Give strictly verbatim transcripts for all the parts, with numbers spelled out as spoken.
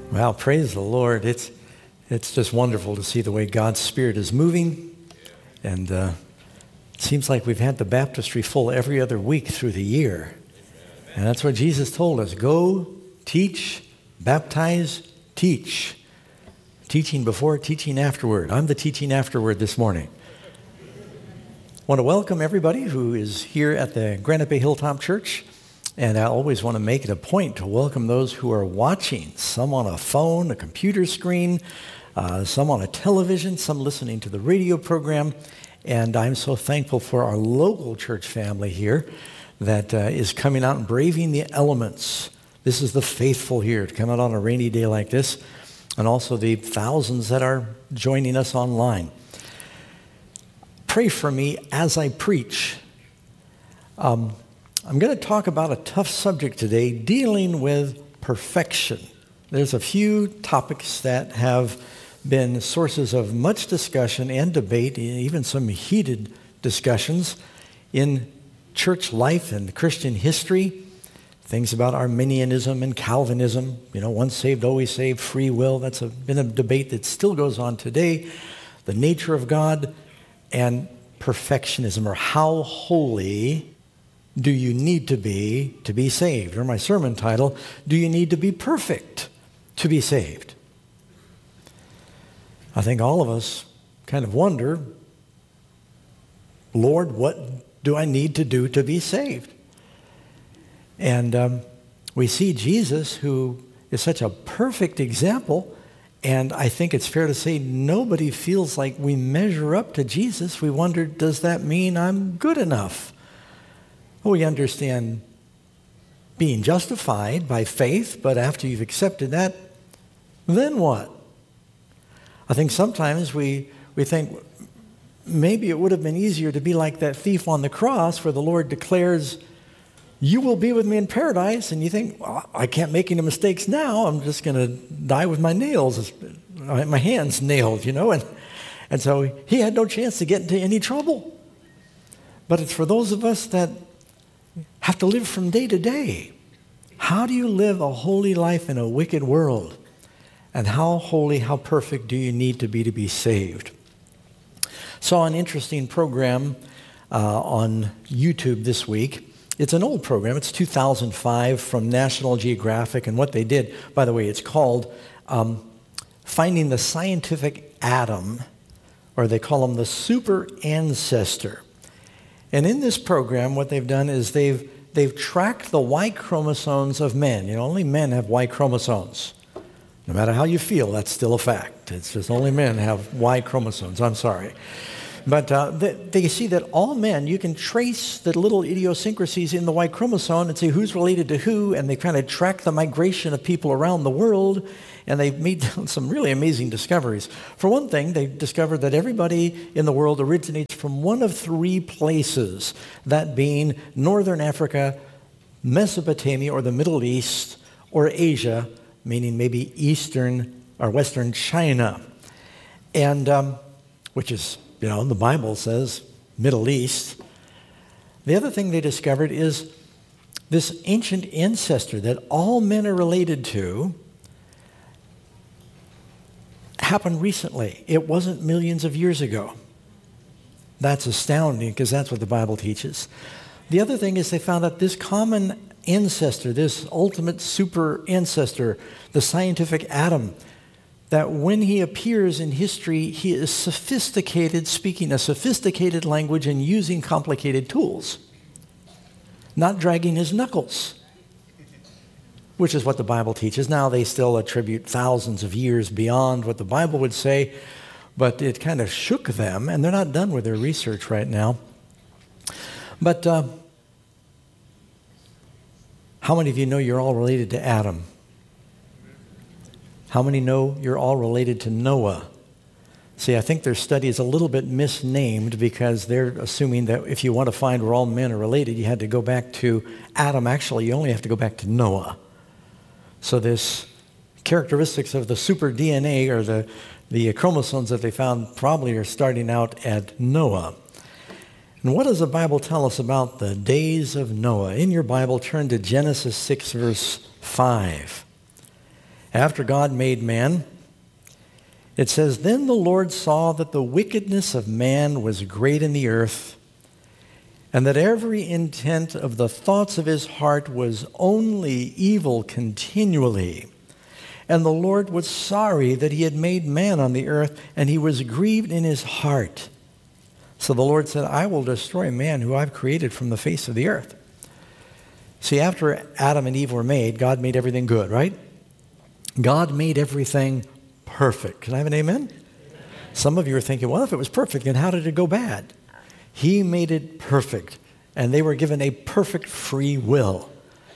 Well, praise the Lord. It's it's just wonderful to see the way God's Spirit is moving. And uh, it seems like we've had the baptistry full every other week through the year. And that's what Jesus told us. Go, teach, baptize, teach. Teaching before, teaching afterward. I'm the teaching afterward this morning. I want to welcome everybody who is here at the Granite Bay Hilltop Church. And I always want to make it a point to welcome those who are watching, some on a phone, a computer screen, uh, some on a television, some listening to the radio program. And I'm so thankful for our local church family here that uh, is coming out and braving the elements. This is the faithful here to come out on a rainy day like this, and also the thousands that are joining us online. Pray for me as I preach. Um, I'm going to talk about a tough subject today, dealing with perfection. There's a few topics that have been sources of much discussion and debate, even some heated discussions in church life and Christian history. Things about Arminianism and Calvinism, you know, once saved, always saved, free will. That's a, been a debate that still goes on today. The nature of God and perfectionism, or how holy do you need to be to be saved? Or my sermon title, do you need to be perfect to be saved? I think all of us kind of wonder, Lord, what do I need to do to be saved? And um, we see Jesus, who is such a perfect example, and I think it's fair to say nobody feels like we measure up to Jesus. We wonder, does that mean I'm good enough? We understand being justified by faith, but after you've accepted that, then what? I think sometimes we, we think maybe it would have been easier to be like that thief on the cross where the Lord declares, you will be with me in paradise, and you think, well, I can't make any mistakes now. I'm just going to die with my nails, my hands nailed, you know. And, and so he had no chance to get into any trouble. But it's for those of us that have to live from day to day. How do you live a holy life in a wicked world? And how holy, how perfect do you need to be to be saved? Saw an interesting program uh, on YouTube this week. It's an old program. It's two thousand five from National Geographic. And what they did, by the way, it's called um, Finding the Scientific Atom, or they call them the Super Ancestor. And in this program, what they've done is they've they've tracked the Y chromosomes of men. You know, only men have Y chromosomes. No matter how you feel, that's still a fact. It's just only men have Y chromosomes. I'm sorry. But uh, they, they see that all men, you can trace the little idiosyncrasies in the Y chromosome and see who's related to who, and they kind of track the migration of people around the world, and they've made some really amazing discoveries. For one thing, they discovered that everybody in the world originates from one of three places, that being Northern Africa, Mesopotamia, or the Middle East, or Asia, meaning maybe Eastern or Western China, and um, which is, you know, the Bible says Middle East. The other thing they discovered is this ancient ancestor that all men are related to happened recently. It wasn't millions of years ago. That's astounding because that's what the Bible teaches. The other thing is they found out this common ancestor, this ultimate super ancestor, the scientific Adam, that when he appears in history, he is sophisticated, speaking a sophisticated language and using complicated tools, not dragging his knuckles, which is what the Bible teaches. Now, they still attribute thousands of years beyond what the Bible would say, but it kind of shook them, and they're not done with their research right now. But uh, how many of you know you're all related to Adam? How many know you're all related to Noah? See, I think their study is a little bit misnamed because they're assuming that if you want to find where all men are related, you had to go back to Adam. Actually, you only have to go back to Noah. So this characteristics of the super D N A, or the, the chromosomes that they found, probably are starting out at Noah. And what does the Bible tell us about the days of Noah? In your Bible, turn to Genesis six, verse five. after God made man, it says, "Then the Lord saw that the wickedness of man was great in the earth, and that every intent of the thoughts of his heart was only evil continually. And the Lord was sorry that he had made man on the earth, and he was grieved in his heart. So the Lord said, I will destroy man who I've created from the face of the earth." See, after Adam and Eve were made, God made everything good, right? God made everything perfect. Can I have an amen? Amen? Some of you are thinking, well, if it was perfect, then how did it go bad? He made it perfect, and they were given a perfect free will.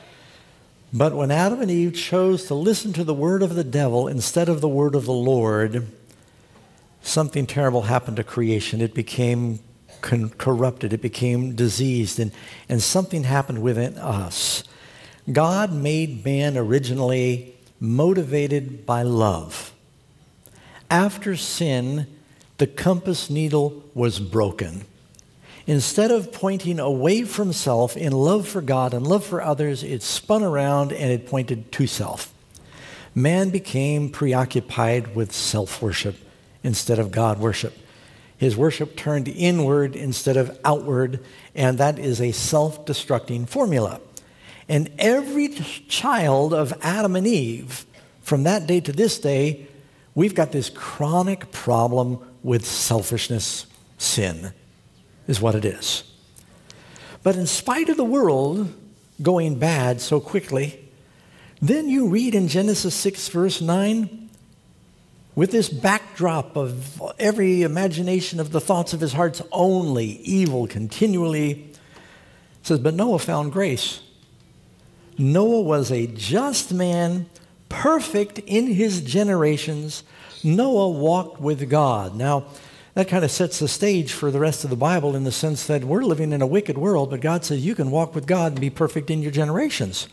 But when Adam and Eve chose to listen to the word of the devil instead of the word of the Lord, something terrible happened to creation. It became con- corrupted. It became diseased, and, and something happened within us. God made man originally motivated by love. After sin, the compass needle was broken. Instead of pointing away from self in love for God and love for others, it spun around and it pointed to self. Man became preoccupied with self-worship instead of God worship. His worship turned inward instead of outward, and that is a self-destructing formula. And every child of Adam and Eve, from that day to this day, we've got this chronic problem with selfishness, sin. Is what it is. But in spite of the world going bad so quickly, then you read in Genesis six, verse nine, with this backdrop of every imagination of the thoughts of his heart's only evil continually, it says, but Noah found grace. Noah was a just man, perfect in his generations. Noah walked with God. Now, that kind of sets the stage for the rest of the Bible in the sense that we're living in a wicked world, but God says you can walk with God and be perfect in your generations.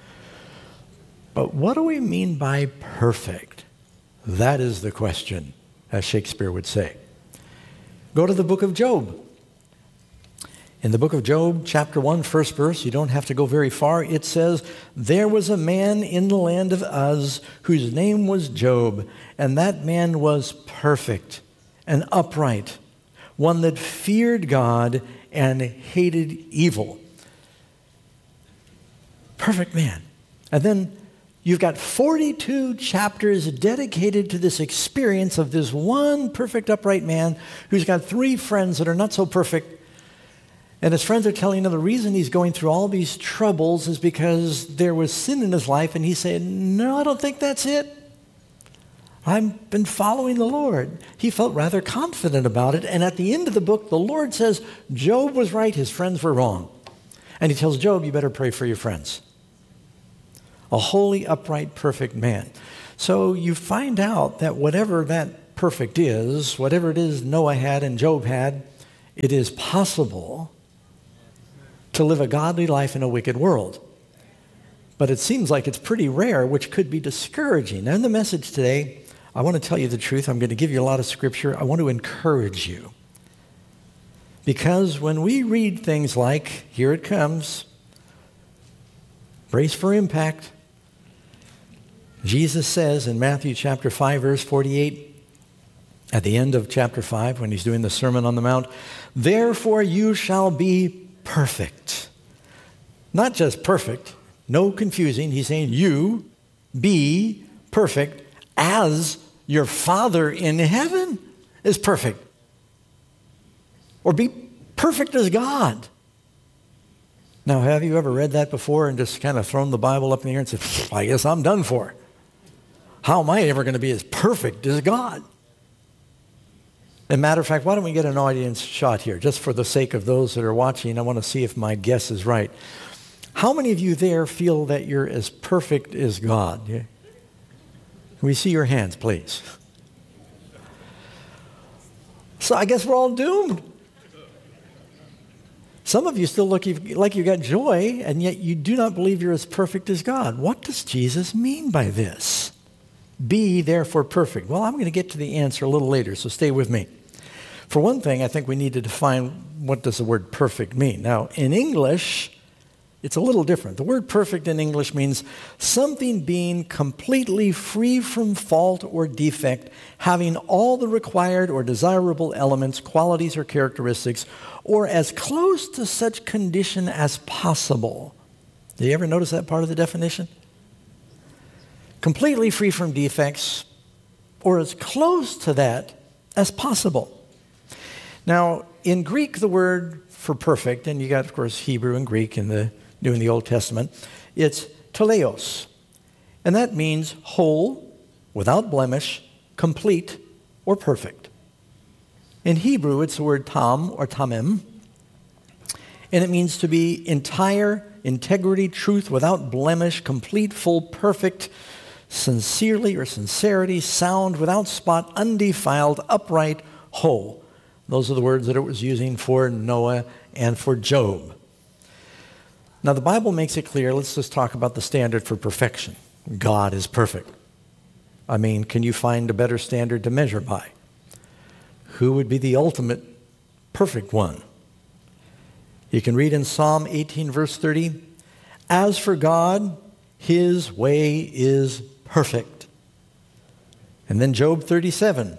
But what do we mean by perfect? That is the question, as Shakespeare would say. Go to the book of Job. In the book of Job, chapter one, first verse, you don't have to go very far. It says, "There was a man in the land of Uz whose name was Job, and that man was perfect and upright, one that feared God and hated evil." Perfect man. And then you've got forty-two chapters dedicated to this experience of this one perfect, upright man who's got three friends that are not so perfect. And his friends are telling him the reason he's going through all these troubles is because there was sin in his life. And he said, no, I don't think that's it. I've been following the Lord. He felt rather confident about it. And at the end of the book, the Lord says, Job was right, his friends were wrong. And he tells Job, you better pray for your friends. A holy, upright, perfect man. So you find out that whatever that perfect is, whatever it is Noah had and Job had, it is possible to live a godly life in a wicked world. But it seems like it's pretty rare, which could be discouraging. Now in the message today, I want to tell you the truth. I'm going to give you a lot of scripture. I want to encourage you. Because when we read things like, here it comes, brace for impact. Jesus says in Matthew chapter five, verse forty-eight, at the end of chapter five, when he's doing the Sermon on the Mount, therefore you shall be perfect. Not just perfect, no confusing. He's saying you be perfect as your Father in heaven is perfect. Or be perfect as God. Now, have you ever read that before and just kind of thrown the Bible up in the air and said, I guess I'm done for. How am I ever going to be as perfect as God? As a matter of fact, why don't we get an audience shot here? Just for the sake of those that are watching, I want to see if my guess is right. How many of you there feel that you're as perfect as God? Yeah? Can we see your hands, please? So I guess we're all doomed. Some of you still look like you got joy, and yet you do not believe you're as perfect as God. What does Jesus mean by this? Be therefore perfect. Well, I'm going to get to the answer a little later, so stay with me. For one thing, I think we need to define what does the word perfect mean. Now, in English, It's a little different. The word perfect in English means something being completely free from fault or defect, having all the required or desirable elements, qualities, or characteristics, or as close to such condition as possible. Did you ever notice that part of the definition? Completely free from defects, or as close to that as possible. Now, in Greek, the word for perfect, and you got, of course, Hebrew and Greek in the New and the Old Testament, it's teleos. And that means whole, without blemish, complete, or perfect. In Hebrew, it's the word tam or tamim, and it means to be entire, integrity, truth, without blemish, complete, full, perfect, sincerely or sincerity, sound, without spot, undefiled, upright, whole. Those are the words that it was using for Noah and for Job. Now, the Bible makes it clear. Let's just talk about the standard for perfection. God is perfect. I mean, can you find a better standard to measure by? Who would be the ultimate perfect one? You can read in Psalm eighteen, verse thirty, "As for God, his way is perfect." And then Job thirty-seven,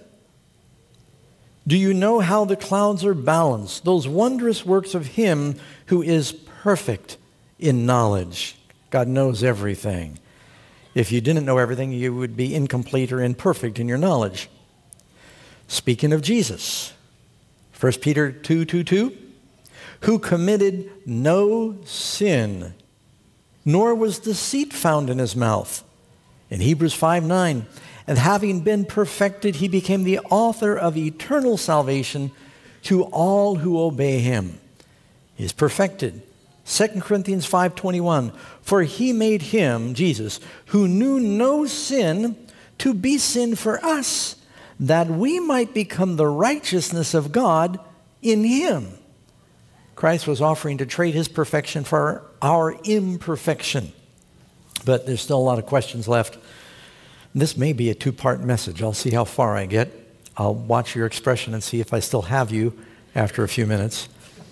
"Do you know how the clouds are balanced, those wondrous works of him who is perfect in knowledge?" God knows everything. If you didn't know everything, you would be incomplete or imperfect in your knowledge. Speaking of Jesus, First Peter two two two, "Who committed no sin, nor was deceit found in his mouth." In Hebrews five nine, "And having been perfected, he became the author of eternal salvation to all who obey him." He is perfected. Second Corinthians five twenty-one, "For he made him," Jesus, "who knew no sin, to be sin for us, that we might become the righteousness of God in him." Christ was offering to trade his perfection for our imperfection. But there's still a lot of questions left. This may be a two-part message. I'll see how far I get. I'll watch your expression and see if I still have you after a few minutes.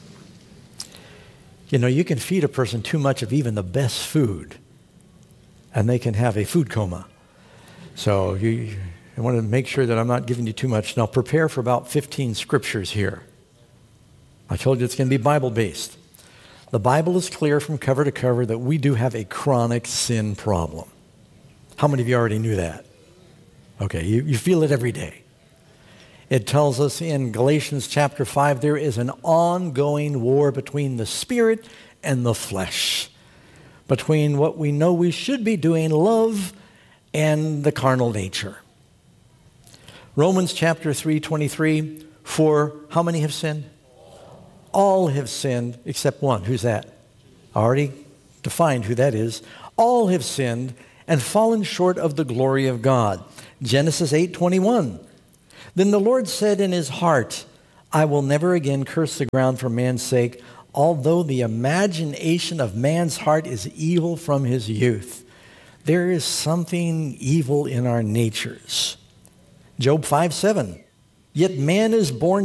You know, you can feed a person too much of even the best food, and they can have a food coma. So you, I want to make sure that I'm not giving you too much. Now, prepare for about fifteen scriptures here. I told you it's going to be Bible-based. The Bible is clear from cover to cover that we do have a chronic sin problem. How many of you already knew that? Okay, you, you feel it every day. It tells us in Galatians chapter five, there is an ongoing war between the spirit and the flesh, between what we know we should be doing, love, and the carnal nature. Romans chapter three twenty-three, "For how many have sinned? All have sinned except one." Who's that? I already defined who that is. "All have sinned and fallen short of the glory of God." Genesis eight twenty-one. "Then the Lord said in his heart, I will never again curse the ground for man's sake, although the imagination of man's heart is evil from his youth." There is something evil in our natures. Job five seven. "Yet man is born